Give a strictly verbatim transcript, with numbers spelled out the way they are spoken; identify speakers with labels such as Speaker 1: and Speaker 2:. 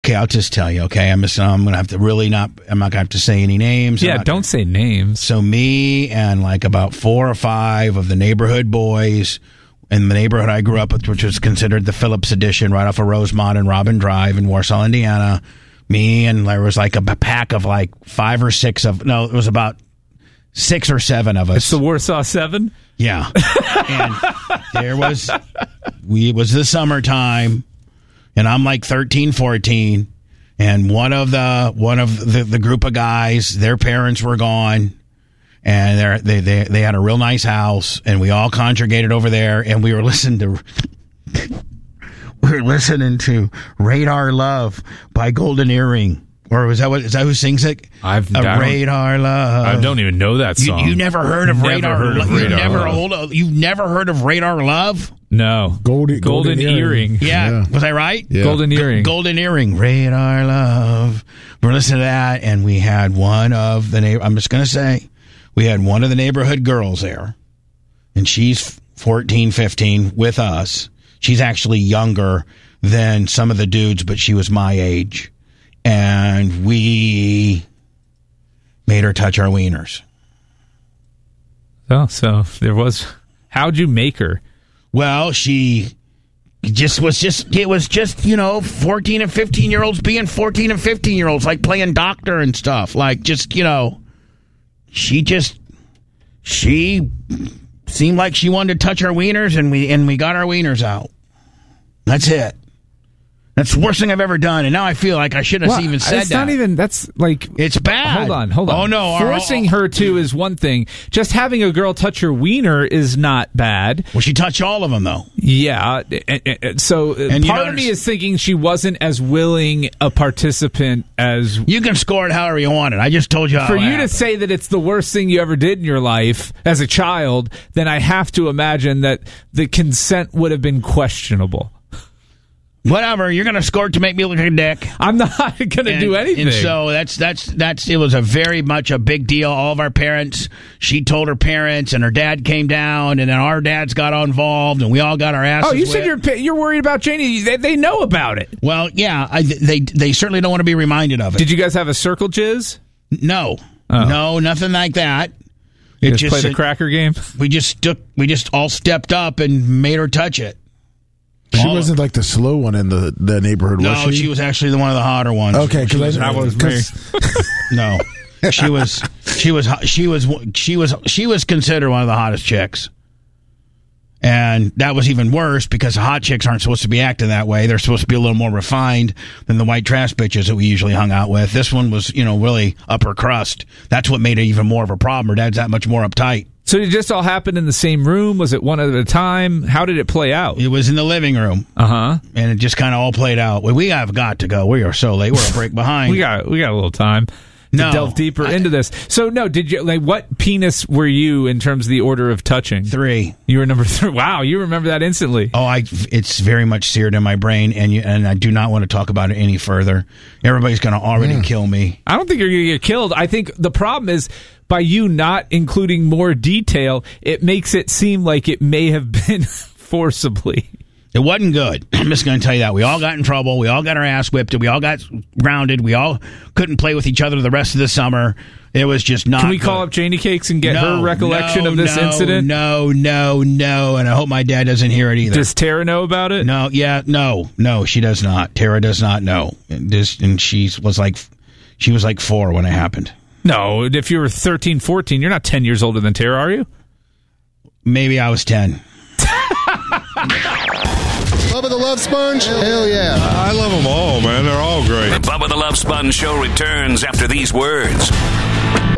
Speaker 1: okay, I'll just tell you. Okay, I'm just I'm gonna have to really not. I'm not gonna have to say any names.
Speaker 2: Yeah, don't
Speaker 1: gonna,
Speaker 2: say names.
Speaker 1: So me and like about four or five of the neighborhood boys in the neighborhood I grew up with, which was considered the Phillips edition, right off of Rosemont and Robin Drive in Warsaw, Indiana. Me and there was like a pack of like five or six of no, it was about six or seven of us.
Speaker 2: It's the Warsaw Seven.
Speaker 1: Yeah, and there was we. It was the summertime. And I'm like thirteen, fourteen, and one of the one of the, the group of guys, their parents were gone, and they they they had a real nice house, and we all congregated over there, and we were listening to we were listening to "Radar Love" by Golden Earring. Or was that what is that who sings it?
Speaker 2: I've
Speaker 1: a Radar Love.
Speaker 2: I don't even know that song.
Speaker 1: You, you never heard of
Speaker 2: never
Speaker 1: Radar?
Speaker 2: Heard of
Speaker 1: you
Speaker 2: Radar
Speaker 1: never
Speaker 2: Love.
Speaker 1: hold of, you've never heard of Radar Love?
Speaker 2: No.
Speaker 3: Golden,
Speaker 2: golden, golden earring.
Speaker 3: earring.
Speaker 1: Yeah.
Speaker 3: yeah.
Speaker 1: Was I right?
Speaker 3: Yeah.
Speaker 2: Golden earring.
Speaker 1: G- golden earring. Radar Love. We're listening to that, and we had one of the neighbor. I'm just going to say, we had one of the neighborhood girls there, and she's fourteen, fifteen with us. She's actually younger than some of the dudes, but she was my age. And we made her touch our wieners.
Speaker 2: Oh, so there was. How'd you make her?
Speaker 1: Well, she just was just, it was just, you know, fourteen and fifteen year olds being fourteen and fifteen year olds, like playing doctor and stuff. Like, just, you know, she just, she seemed like she wanted to touch our wieners, and we, and we got our wieners out. That's it. That's the worst thing I've ever done, and now I feel like I shouldn't have
Speaker 2: well,
Speaker 1: even said
Speaker 2: it's
Speaker 1: that.
Speaker 2: It's not even, that's like...
Speaker 1: It's bad.
Speaker 2: Hold on, hold on.
Speaker 1: Oh, no.
Speaker 2: Forcing her to is one thing. Just having a girl touch your wiener is not bad.
Speaker 1: Well, she touched all of them, though.
Speaker 2: Yeah. So
Speaker 1: and
Speaker 2: part of me is thinking she wasn't as willing a participant as...
Speaker 1: You can score it however you want it. I just told you how
Speaker 2: For
Speaker 1: it
Speaker 2: you
Speaker 1: happened.
Speaker 2: to say that it's the worst thing you ever did in your life as a child, then I have to imagine that the consent would have been questionable.
Speaker 1: Whatever, you're going to score it to make me look like a dick.
Speaker 2: I'm not going to do anything.
Speaker 1: And so that's that's that's it was a very much a big deal. All of our parents, she told her parents, and her dad came down, and then our dads got involved, and we all got our asses.
Speaker 2: Oh, you
Speaker 1: whipped.
Speaker 2: said you're you're worried about Janie. They, they know about it.
Speaker 1: Well, yeah, I, they they certainly don't want to be reminded of it.
Speaker 2: Did you guys have a circle jizz?
Speaker 1: No,
Speaker 2: oh.
Speaker 1: no, nothing like that.
Speaker 2: You
Speaker 1: It
Speaker 2: just,
Speaker 1: just
Speaker 2: play the cracker game.
Speaker 1: We just took, we just all stepped up and made her touch it.
Speaker 3: She
Speaker 1: all
Speaker 3: wasn't like the slow one in the, the neighborhood,
Speaker 1: no,
Speaker 3: was she?
Speaker 1: she was actually the one of the hotter ones.
Speaker 3: Okay,
Speaker 1: because
Speaker 3: that
Speaker 2: was me.
Speaker 1: No, she was, she was, she was, she was, she was considered one of the hottest chicks. And that was even worse because hot chicks aren't supposed to be acting that way. They're supposed to be a little more refined than the white trash bitches that we usually hung out with. This one was, you know, really upper crust. That's what made it even more of a problem. Her dad's that much more uptight.
Speaker 2: So did it just all happen in the same room? Was it one at a time? How did it play out?
Speaker 1: It was in the living room.
Speaker 2: Uh-huh.
Speaker 1: And it just kind of all played out. We have got to go. We are so late. We're a break behind.
Speaker 2: we got we got a little time to
Speaker 1: No.
Speaker 2: delve deeper
Speaker 1: I-
Speaker 2: into this. So no, did you like what penis were you in terms of the order of touching?
Speaker 1: Three.
Speaker 2: You were number three. Wow, you remember that instantly.
Speaker 1: Oh, I it's very much seared in my brain, and you, and I do not want to talk about it any further. Everybody's going to already
Speaker 3: Mm.
Speaker 1: kill me.
Speaker 2: I don't think you're going to get killed. I think the problem is by you not including more detail, it makes it seem like it may have been forcibly.
Speaker 1: It wasn't good. I'm just going to tell you that. We all got in trouble. We all got our ass whipped. We all got grounded. We all couldn't play with each other the rest of the summer. It was just not
Speaker 2: Can we
Speaker 1: good.
Speaker 2: call up Janie Cakes and get
Speaker 1: No,
Speaker 2: her recollection
Speaker 1: no,
Speaker 2: of this
Speaker 1: no,
Speaker 2: incident?
Speaker 1: No, no, no. And I hope my dad doesn't hear it either.
Speaker 2: Does Tara know about it?
Speaker 1: No, yeah, no, no, she does not. Tara does not know. And, this, and she was like, she was like four when it happened.
Speaker 2: No, if you were thirteen, fourteen, you're not ten years older than Tara, are you?
Speaker 1: Maybe I was ten.
Speaker 4: Bubba the Love Sponge? Hell yeah.
Speaker 5: I love them all, man. They're all great.
Speaker 6: The Bubba the Love Sponge Show returns after these words.